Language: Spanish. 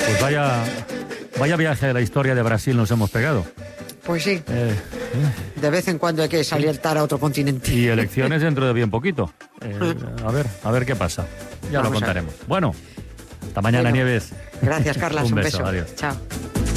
Pues vaya viaje de la historia de Brasil nos hemos pegado. Pues sí. De vez en cuando hay que saltar a otro continente. Y elecciones dentro de bien poquito. A ver qué pasa. Ya lo contaremos. Bueno, hasta mañana, Nieves. Gracias, Carlas. Un beso. Beso. Adiós. Chao.